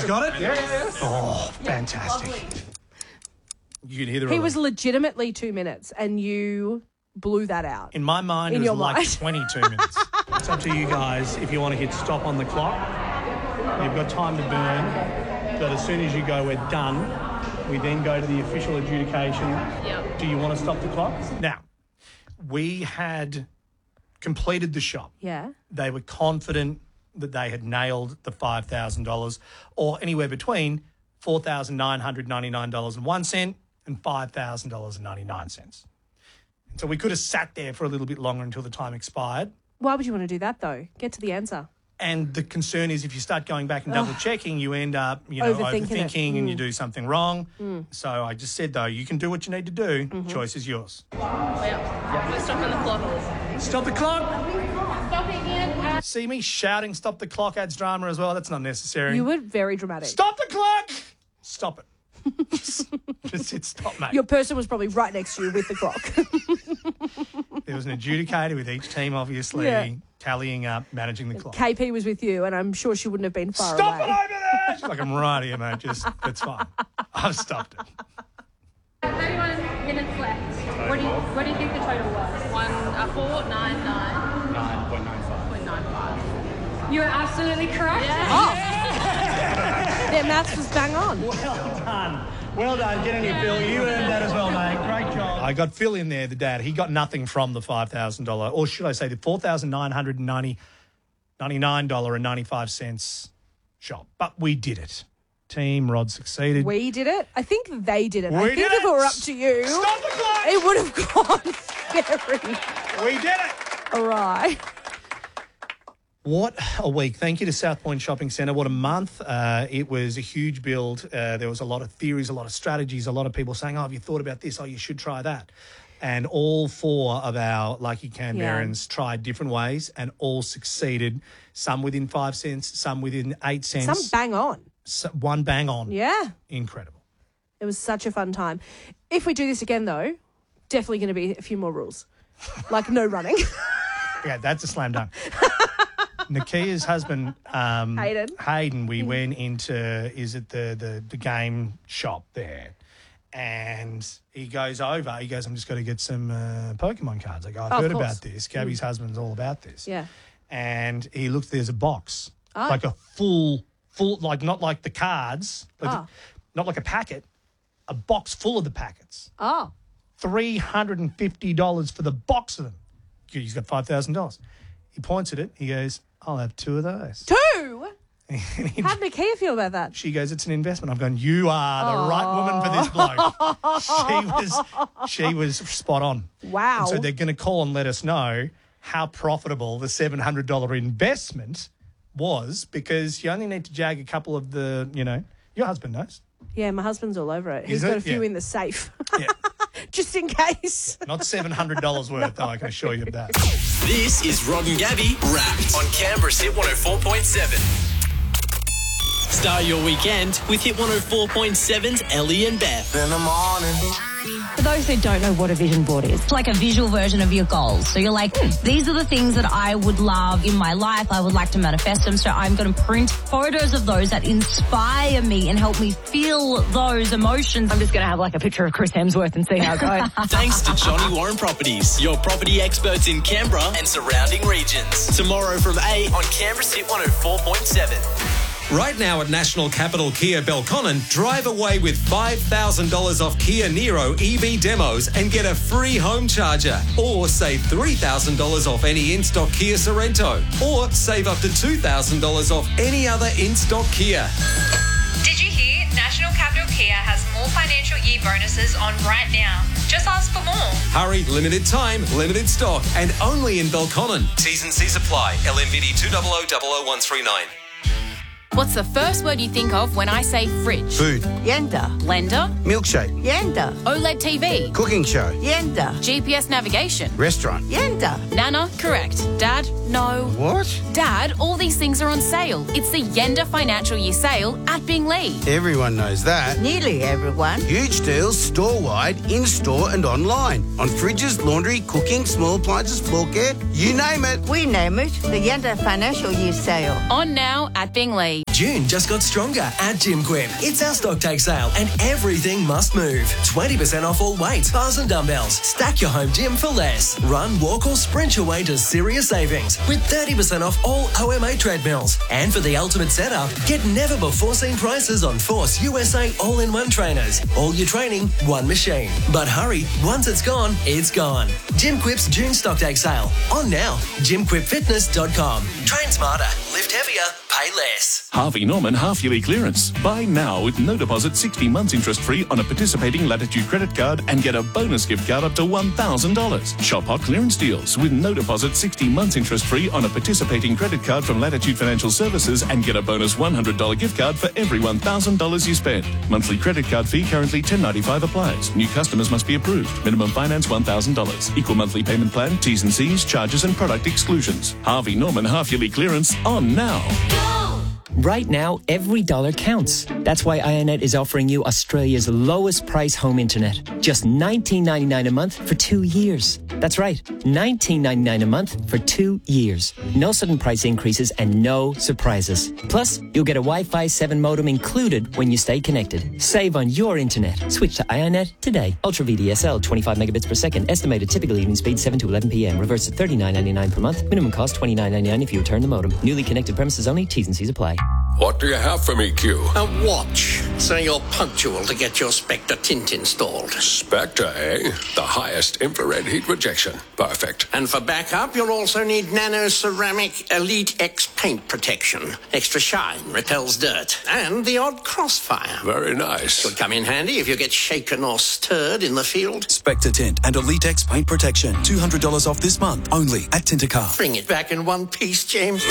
guys got it? Yeah. Oh, fantastic. You can hear the He relief. was legitimately 2 minutes and you blew that out. In my mind, In it your was like mind. 22 minutes. It's up to you guys if you want to hit stop on the clock. You've got time to burn, but as soon as you go, we're done. We then go to the official adjudication. Yep. Do you want to stop the clock? Now, we had completed the shop. Yeah. They were confident that they had nailed the $5,000 or anywhere between $4,999.01 and $5,000.99. And so we could have sat there for a little bit longer until the time expired. Why would you want to do that, though? Get to the answer. And the concern is if you start going back and double checking, you end up, overthinking and you do something wrong. So I just said, though, you can do what you need to do. Choice is yours. Yeah. We're stopping the clock. Stop the clock. Stopping it. See me shouting, stop the clock adds drama as well. That's not necessary. You were very dramatic. Stop the clock. Stop it. Just hit stop, mate. Your person was probably right next to you with the clock. There was an adjudicator with each team, obviously, tallying up, managing the clock. KP was with you, and I'm sure she wouldn't have been far Stop away. it over there! She's like, I'm right here, mate. Just, it's fine. I've stopped it. 31 minutes left. What do you think the total was? 499.95. 9.95. You are absolutely correct. Their maths was bang on. Well done. Get in here, Phil. You earned that as well, mate. Great job. I got Phil in there, the dad. He got nothing from the $5,000, or should I say the $4,999.95 shop. But we did it. Team Rod succeeded. We did it. I think they did it. We I think did if it. it were up to you, Stop the clock! it would have gone very We did it. awry. What a week. Thank you to South Point Shopping Centre. What a month. It was a huge build. There was a lot of theories, a lot of strategies, a lot of people saying, have you thought about this? Oh, you should try that. And all four of our lucky Canberrans tried different ways and all succeeded. Some within 5 cents, some within 8 cents. Some bang on. One bang on. Yeah. Incredible. It was such a fun time. If we do this again, though, definitely going to be a few more rules. Like no running. Okay, that's a slam dunk. Nakia's husband, Hayden, we went into, the game shop there. And he goes over, I'm just going to get some Pokemon cards. I go, I've heard about this. Gabby's husband's all about this. Yeah. And he looked, there's a box, like a full, like not like the cards, but not like a packet, a box full of the packets. Oh. $350 for the box of them. He's got $5,000. He points at it. He goes, I'll have 2 of those. 2? How did Nakia feel about that? She goes, it's an investment. I've gone, you are the right woman for this bloke. She was spot on. Wow. And so they're going to call and let us know how profitable the $700 investment was, because you only need to jag a couple of the, your husband knows. Yeah, my husband's all over it. He's Is got it? a few Yeah. in the safe. Yeah. Just in case. Not $700 worth, though, I can assure you of that. This is Rod and Gabby Wrapped on Canberra's Hit 104.7. Start your weekend with Hit 104.7's Ellie and Beth. In the morning. For those who don't know what a vision board is, it's like a visual version of your goals. So you're like, these are the things that I would love in my life. I would like to manifest them. So I'm going to print photos of those that inspire me and help me feel those emotions. I'm just going to have like a picture of Chris Hemsworth and see how it goes. Thanks to Johnny Warren Properties, your property experts in Canberra and surrounding regions. Tomorrow from 8 on Canberra's Hit 104.7. Right now at National Capital Kia Belconnen, drive away with $5,000 off Kia Niro EV demos and get a free home charger. Or save $3,000 off any in-stock Kia Sorrento. Or save up to $2,000 off any other in-stock Kia. Did you hear? National Capital Kia has more financial year bonuses on right now. Just ask for more. Hurry, limited time, limited stock, and only in Belconnen. T's and C's apply. LMVD 2000139. What's the first word you think of when I say fridge? Food. Yenda. Blender? Milkshake. Yenda. OLED TV? Cooking show. Yenda. GPS navigation? Restaurant. Yenda. Nana? Correct. Dad? No. What? Dad, all these things are on sale. It's the Yenda Financial Year Sale at Bingley. Everyone knows that. Nearly everyone. Huge deals store-wide, in-store and online. On fridges, laundry, cooking, small appliances, floor care, you name it. We name it the Yenda Financial Year Sale. On now at Bingley. June just got stronger at Jim Quip. It's our stock take sale and everything must move. 20% off all weights, bars and dumbbells. Stack your home gym for less. Run, walk or sprint your way to serious savings with 30% off all OMA treadmills. And for the ultimate setup, get never before seen prices on Force USA all-in-one trainers. All your training, one machine. But hurry, once it's gone, it's gone. Jim Quip's June stock take sale. On now, jimquipfitness.com. Train smarter, lift heavier, pay less. Harvey Norman half-yearly clearance. Buy now with no deposit, 60 months interest-free on a participating Latitude credit card and get a bonus gift card up to $1,000. Shop hot clearance deals with no deposit, 60 months interest-free on a participating credit card from Latitude Financial Services and get a bonus $100 gift card for every $1,000 you spend. Monthly credit card fee currently $10.95 applies. New customers must be approved. Minimum finance $1,000. Equal monthly payment plan, T's and C's, charges and product exclusions. Harvey Norman half-yearly clearance on now. Right now, every dollar counts. That's why IONET is offering you Australia's lowest price home internet. Just $19.99 a month for 2 years. That's right, $19.99 a month for 2 years. No sudden price increases and no surprises. Plus, you'll get a Wi-Fi 7 modem included when you stay connected. Save on your internet. Switch to IONET today. Ultra VDSL, 25 megabits per second. Estimated typical evening speed 7 to 11 p.m. Reverse at $39.99 per month. Minimum cost $29.99 if you return the modem. Newly connected premises only. T's and C's apply. What do you have for me, Q? A watch, so you're punctual to get your Spectre tint installed. Spectre, eh? The highest infrared heat rejection. Perfect. And for backup, you'll also need Nano Ceramic Elite X paint protection. Extra shine, repels dirt, and the odd crossfire. Very nice. Should come in handy if you get shaken or stirred in the field. Spectre Tint and Elite X paint protection. $200 off this month, only at Tintercar. Bring it back in one piece, James.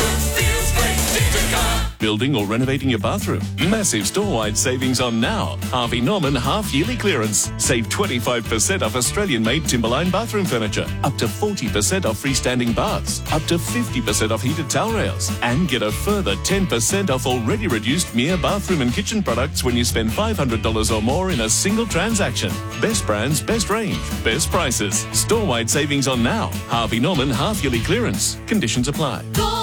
Building or renovating your bathroom? Massive store-wide savings on now. Harvey Norman half-yearly clearance. Save 25% off Australian-made Timberline bathroom furniture. Up to 40% off freestanding baths. Up to 50% off heated towel rails. And get a further 10% off already reduced Mere bathroom and kitchen products when you spend $500 or more in a single transaction. Best brands, best range, best prices. Store-wide savings on now. Harvey Norman half-yearly clearance. Conditions apply.